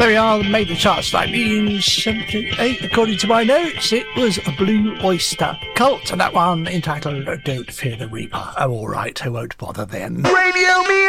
There we are, made the charts 1978, according to my notes. It was a Blue Oyster Cult, and that one entitled Don't Fear the Reaper. Oh, all right, I won't bother then. Radio me